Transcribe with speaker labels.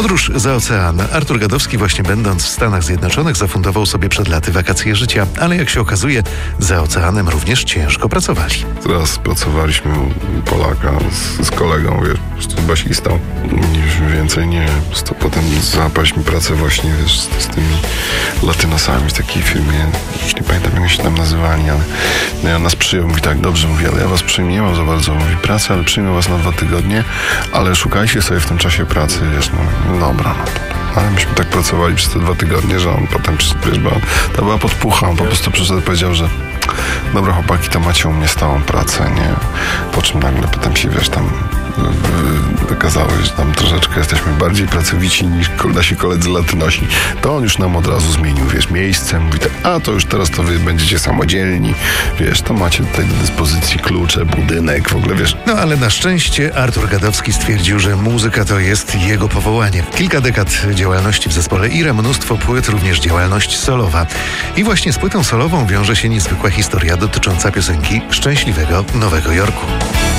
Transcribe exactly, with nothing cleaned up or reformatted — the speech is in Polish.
Speaker 1: Podróż za ocean. Artur Gadowski właśnie będąc w Stanach Zjednoczonych zafundował sobie przed laty wakacje życia, ale jak się okazuje, za oceanem również ciężko pracowali.
Speaker 2: Teraz pracowaliśmy u Polaka z, z kolegą, wiesz, po prostu basistą. Mieliśmy więcej, nie po prostu potem złapaliśmy pracę właśnie, wiesz, z, z tymi latynosami w takiej firmie. Już nie pamiętam, jak się tam nazywali, ale no, on nas przyjął, mówi tak, dobrze, mówi, ale ja was przyjmę, nie mam za bardzo, mówi, pracy, ale przyjmę was na dwa tygodnie, ale szukajcie sobie w tym czasie pracy, wiesz, no, no dobra, no to. Ale myśmy tak pracowali przez te dwa tygodnie, że on potem, wiesz, bo to była podpucha, on po prostu przyszedł i powiedział, że dobra chłopaki, to macie u mnie stałą pracę, nie? Po czym nagle potem się, wiesz, tam okazało, że tam troszeczkę jesteśmy bardziej pracowici niż nasi koledzy latynosi. To on już nam od razu zmienił, wiesz, miejsce, mówi tak, a to już teraz to wy będziecie samodzielni, wiesz, to macie tutaj do dyspozycji klucze, budynek, w ogóle, wiesz.
Speaker 1: No ale na szczęście Artur Gadowski stwierdził, że muzyka to jest jego powołanie. Kilka dekad działalności w zespole Ira, mnóstwo płyt, również działalność solowa. I właśnie z płytą solową wiąże się niezwykła historia dotycząca piosenki Szczęśliwego Nowego Jorku.